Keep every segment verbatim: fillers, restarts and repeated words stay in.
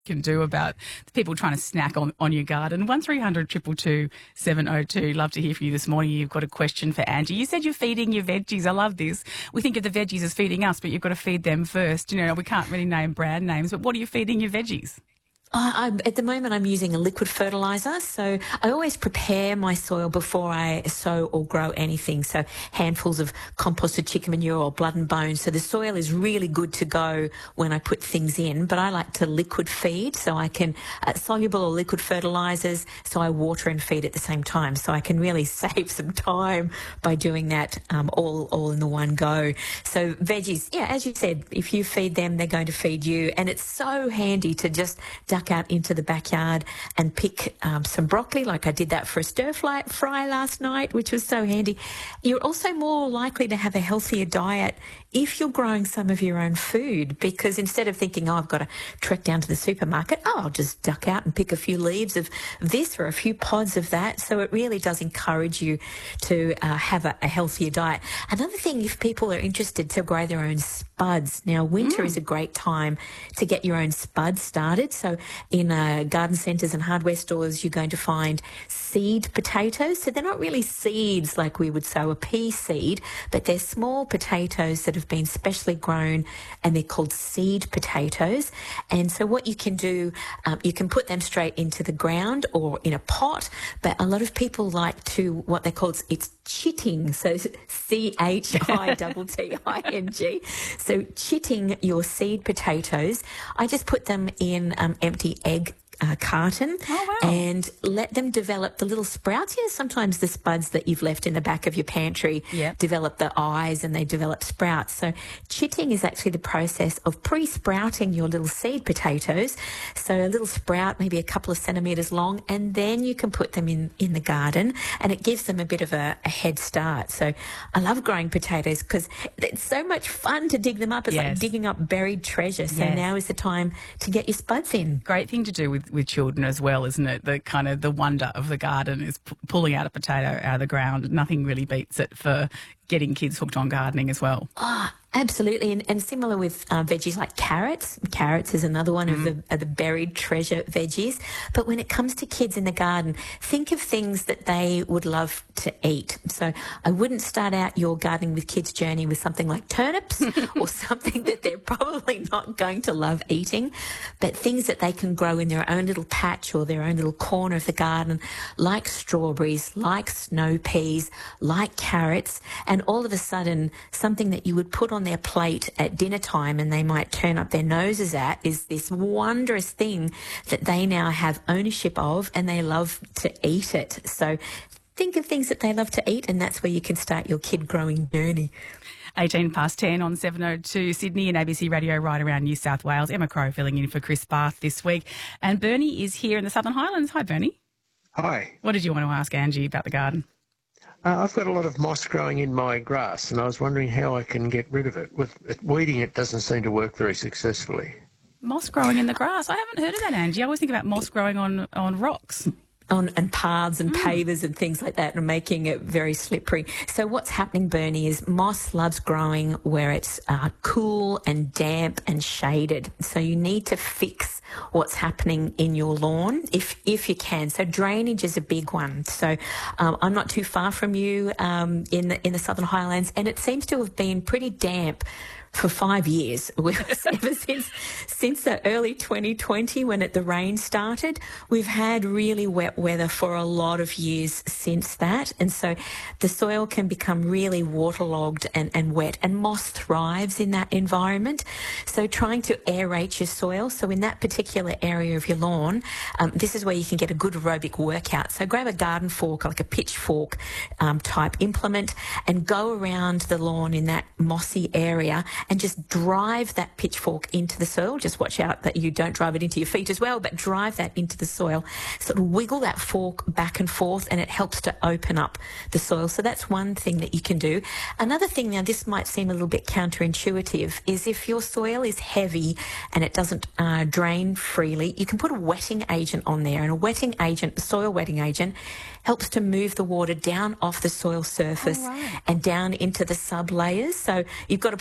can do about the people trying to snack on, on your garden. one three hundred two two two seven oh two. Love to hear from you this morning. You've got a question for Angie. You said you're feeding your veggies. I love this. We think of the veggies as feeding us, but you've got to feed them first. You know, we can't really name brand names, but what are you feeding your veggies? Uh, I'm, at the moment, I'm using a liquid fertiliser. So I always prepare my soil before I sow or grow anything. So handfuls of composted chicken manure or blood and bones. So the soil is really good to go when I put things in. But I like to liquid feed, so I can uh, soluble or liquid fertilisers. So I water and feed at the same time. So I can really save some time by doing that um, all all in the one go. So veggies, yeah, as you said, if you feed them, they're going to feed you, and it's so handy to just duck out into the backyard and pick um, some broccoli, like I did that for a stir fry, fry last night, which was so handy. You're also more likely to have a healthier diet if you're growing some of your own food, because instead of thinking, oh, I've got to trek down to the supermarket, oh, I'll just duck out and pick a few leaves of this or a few pods of that. So it really does encourage you to uh, have a, a healthier diet. Another thing, if people are interested, to grow their own spuds. Now, winter mm. is a great time to get your own spuds started. So in uh, garden centres and hardware stores, you're going to find seed potatoes. So they're not really seeds like we would sow a pea seed, but they're small potatoes that have been specially grown, and they're called seed potatoes. And so what you can do, um, you can put them straight into the ground or in a pot, but a lot of people like to, what they call, it's chitting, so C H I T T I N G. So chitting your seed potatoes, I just put them in um, empty egg Uh, carton oh, wow. and let them develop the little sprouts. Yeah, sometimes the spuds that you've left in the back of your pantry yep. develop the eyes and they develop sprouts. So chitting is actually the process of pre-sprouting your little seed potatoes. So a little sprout, maybe a couple of centimetres long, and then you can put them in, in the garden, and it gives them a bit of a, a head start. So I love growing potatoes because it's so much fun to dig them up. It's yes. like digging up buried treasure. So yes. now is the time to get your spuds in. Great thing to do with with children as well, isn't it? The kind of the wonder of the garden is p- pulling out a potato out of the ground. Nothing really beats it for getting kids hooked on gardening as well. Ah, absolutely. And, and similar with uh, veggies like carrots. Carrots is another one mm. of, the, of the buried treasure veggies. But when it comes to kids in the garden, think of things that they would love to eat. So I wouldn't start out your gardening with kids journey with something like turnips or something that they're probably not going to love eating, but things that they can grow in their own little patch or their own little corner of the garden, like strawberries, like snow peas, like carrots, and all of a sudden something that you would put on their plate at dinner time and they might turn up their noses at is this wondrous thing that they now have ownership of, and they love to eat it. So think of things that they love to eat, and that's where you can start your kid growing journey. eighteen past ten on seven oh two Sydney and A B C Radio right around New South Wales. Emma Crow filling in for Chris Bath this week. And Bernie is here in the Southern Highlands. Hi, Bernie. Hi. What did you want to ask Angie about the garden? Uh, I've got a lot of moss growing in my grass, and I was wondering how I can get rid of it. With it, weeding it doesn't seem to work very successfully. Moss growing in the grass? I haven't heard of that, Angie. I always think about moss growing on, on rocks. On, and paths and mm. pavers and things like that, and making it very slippery. So what's happening, Bernie, is moss loves growing where it's uh, cool and damp and shaded. So you need to fix what's happening in your lawn if if you can. So drainage is a big one. So um, I'm not too far from you um, in the in the Southern Highlands, and it seems to have been pretty damp for five years, ever since since the early twenty twenty when it, the rain started. We've had really wet weather for a lot of years since that, and so the soil can become really waterlogged and, and wet, and moss thrives in that environment. So trying to aerate your soil, so in that particular area of your lawn, um, this is where you can get a good aerobic workout. So grab a garden fork, like a pitchfork um, type implement, and go around the lawn in that mossy area and just drive that pitchfork into the soil. Just watch out that you don't drive it into your feet as well, but drive that into the soil. Sort of wiggle that fork back and forth, and it helps to open up the soil. So that's one thing that you can do. Another thing, now this might seem a little bit counterintuitive, is if your soil is heavy and it doesn't uh, drain freely, you can put a wetting agent on there. And a wetting agent, a soil wetting agent, helps to move the water down off the soil surface oh, right. and down into the sub layers. So you've got to put more water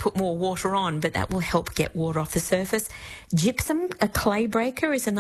water on, but that will help get water off the surface. Gypsum, a clay breaker, is another